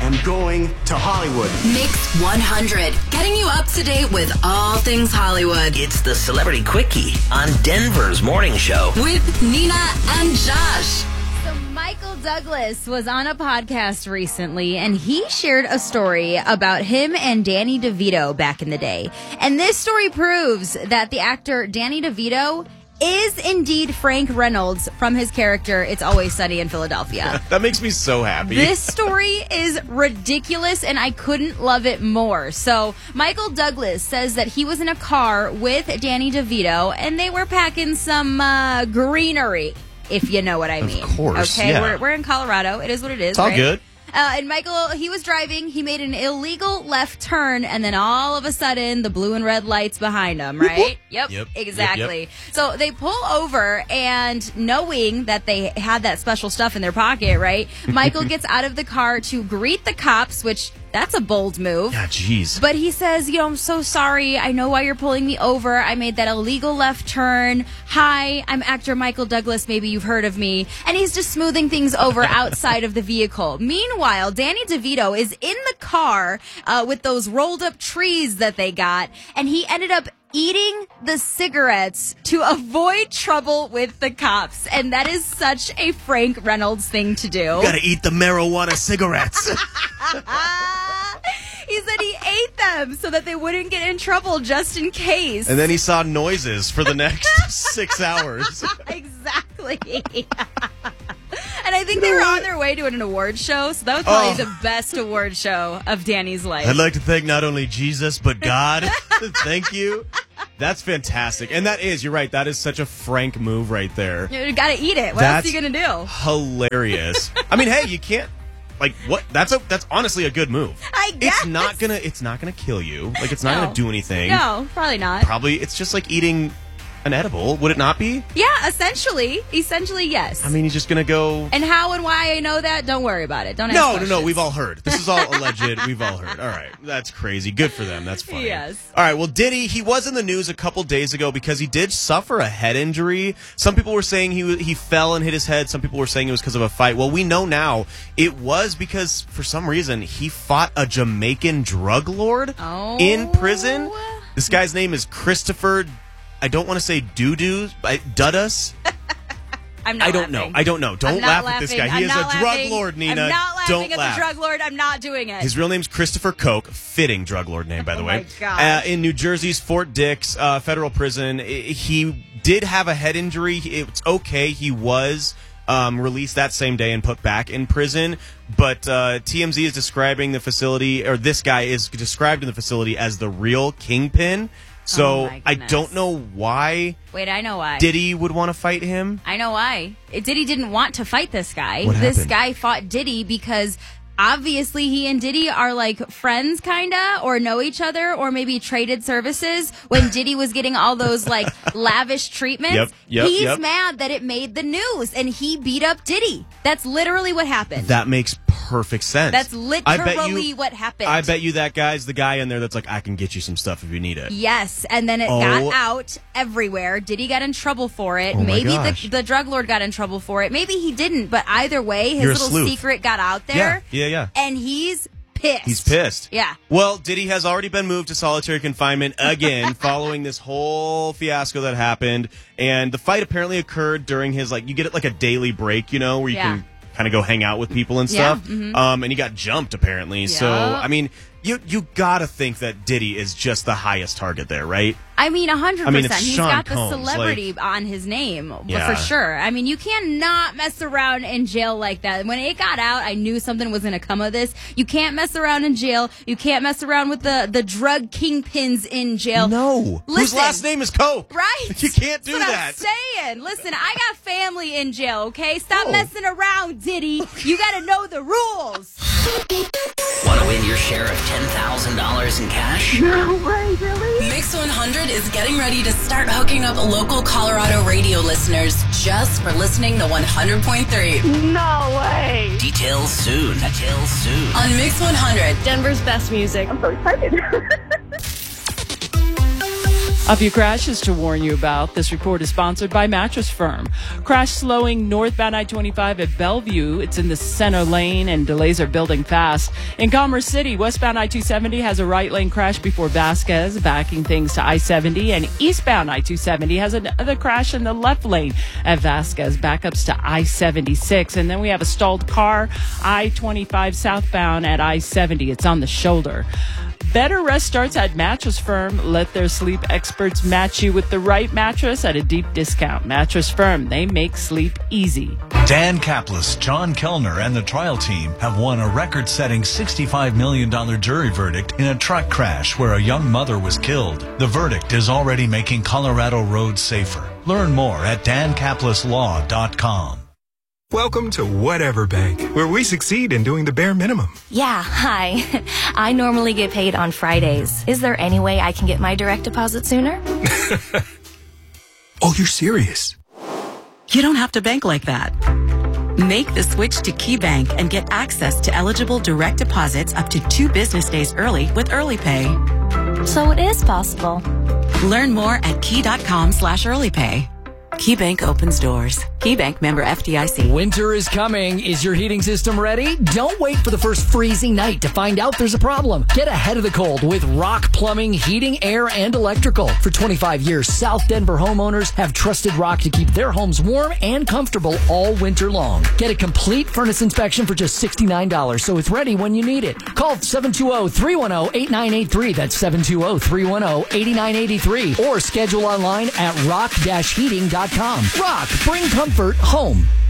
am going to Hollywood. Mix 100, getting you up to date with all things Hollywood. It's the Celebrity Quickie on Denver's Morning Show. With Nina and Josh. So Michael Douglas was on a podcast recently, and he shared a story about him and Danny DeVito back in the day. And this story proves that the actor Danny DeVito is indeed Frank Reynolds from his character It's Always Sunny in Philadelphia. That makes me so happy. This story is ridiculous, and I couldn't love it more. So Michael Douglas says that he was in a car with Danny DeVito, and they were packing some greenery, if you know what I mean. Of course, okay, yeah. We're in Colorado. It is what it is. It's all right? good. And Michael, he was driving. He made an illegal left turn, and then all of a sudden, the blue and red lights behind him, right? Yep, exactly. Yep. So they pull over, and knowing that they had that special stuff in their pocket, right? Michael gets out of the car to greet the cops, which that's a bold move. Yeah, jeez. But he says, I'm so sorry. I know why you're pulling me over. I made that illegal left turn. Hi, I'm actor Michael Douglas. Maybe you've heard of me. And he's just smoothing things over outside of the vehicle. Meanwhile, Danny DeVito is in the car with those rolled up trees that they got. And he ended up eating the cigarettes to avoid trouble with the cops. And that is such a Frank Reynolds thing to do. You gotta eat the marijuana cigarettes. He said he ate them so that they wouldn't get in trouble just in case. And then he saw noises for the next 6 hours. Exactly. And I think they were on their way to an award show, so that was probably the best award show of Danny's life. I'd like to thank not only Jesus, but God. Thank you. That's fantastic. And that is, you're right, that is such a Frank move right there. You gotta eat it. What else are you gonna do? Hilarious. I mean, hey, you can't, like, what? That's honestly a good move. I guess. It's not gonna kill you. Like, it's not gonna do anything. No, probably not. Probably, it's just like eating an edible. Would it not be? Yeah, essentially, yes. I mean, he's just gonna go. And how and why I know that? Don't worry about it. Don't ask No. questions. We've all heard. This is all alleged. We've all heard. All right, that's crazy. Good for them. That's funny. Yes. All right. Well, Diddy, he was in the news a couple days ago because he did suffer a head injury. Some people were saying he fell and hit his head. Some people were saying it was because of a fight. Well, we know now it was because for some reason he fought a Jamaican drug lord in prison. This guy's name is Christopher. I don't want to say Dudas. I'm not I don't laughing. know. I don't know. Don't laugh at this guy. He is a drug lord, Nina. I'm not laughing don't at laugh. the drug lord. I'm not doing it. His real name's Christopher Koch. Fitting drug lord name, by the way. My gosh. In New Jersey's Fort Dix federal prison. He did have a head injury. It's okay. He was released that same day and put back in prison. But TMZ is describing the facility, or this guy is described in the facility as the real kingpin. So I don't know why. Wait, I know why. Diddy would want to fight him. I know why. Diddy didn't want to fight this guy. What This happened? guy fought Diddy because obviously he and Diddy are like friends kinda, or know each other, or maybe traded services when Diddy was getting all those like lavish treatments. He's mad that it made the news and he beat up Diddy. That's literally what happened. That makes perfect sense. That's literally what happened. I bet you that guy's the guy in there that's like, I can get you some stuff if you need it. Yes, and then it got out everywhere. Diddy got in trouble for it. Maybe the drug lord got in trouble for it. Maybe he didn't, but either way, his little secret got out there. Yeah. And he's pissed. He's pissed. Yeah. Well, Diddy has already been moved to solitary confinement again following this whole fiasco that happened. And the fight apparently occurred during his, like, you get it like a daily break, where you can kind of go hang out with people and stuff. And he got jumped apparently. So, I mean, you gotta think that Diddy is just the highest target there, right? I mean, 100%. I mean, it's He's Sean got the Combs, celebrity on his name, Yeah. for sure. I mean, you cannot mess around in jail like that. When it got out, I knew something was going to come of this. You can't mess around in jail. You can't mess around with the drug kingpins in jail. No. Listen, whose last name is Coke? Right? You can't do That's what that. I'm saying. Listen, I got family in jail, okay? Stop messing around, Diddy. You got to know the rules. Want to win your share of $10,000 in cash? No way, really? Mix 100 is getting ready to start hooking up local Colorado radio listeners just for listening to 100.3. No way. Details soon. On Mix 100. Denver's best music. I'm so excited. A few crashes to warn you about. This report is sponsored by Mattress Firm. Crash slowing northbound I-25 at Bellevue. It's in the center lane and delays are building fast. In Commerce City, westbound I-270 has a right lane crash before Vasquez, backing things to I-70. And eastbound I-270 has another crash in the left lane at Vasquez, backups to I-76. And then we have a stalled car, I-25 southbound at I-70. It's on the shoulder. Better rest starts at Mattress Firm. Let their sleep experts match you with the right mattress at a deep discount. Mattress Firm, they make sleep easy. Dan Kaplis, John Kellner, and the trial team have won a record-setting $65 million jury verdict in a truck crash where a young mother was killed. The verdict is already making Colorado roads safer. Learn more at dankapleslaw.com. Welcome to Whatever Bank, where we succeed in doing the bare minimum. Yeah, hi. I normally get paid on Fridays. Is there any way I can get my direct deposit sooner? Oh, you're serious? You don't have to bank like that. Make the switch to KeyBank and get access to eligible direct deposits up to 2 business days early with Early Pay. So it is possible. Learn more at key.com/earlypay. KeyBank opens doors. KeyBank, member FDIC. Winter is coming. Is your heating system ready? Don't wait for the first freezing night to find out there's a problem. Get ahead of the cold with Rock Plumbing, Heating, Air, and Electrical. For 25 years, South Denver homeowners have trusted Rock to keep their homes warm and comfortable all winter long. Get a complete furnace inspection for just $69, so it's ready when you need it. Call 720-310-8983. That's 720-310-8983. Or schedule online at rock-heating.com. Rock, bring comfort home.